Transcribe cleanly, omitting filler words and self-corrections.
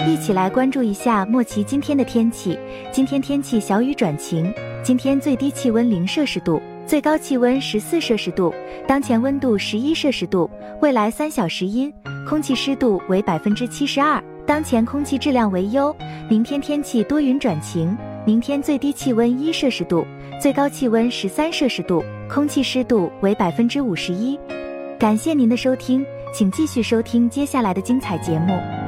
一起来关注一下莫奇今天的天气。今天天气小雨转晴，今天最低气温0摄氏度，最高气温14摄氏度，当前温度11摄氏度，未来3小时阴，空气湿度为72%，当前空气质量为优。明天天气多云转晴，明天最低气温1摄氏度，最高气温13摄氏度，空气湿度为51%。感谢您的收听，请继续收听接下来的精彩节目。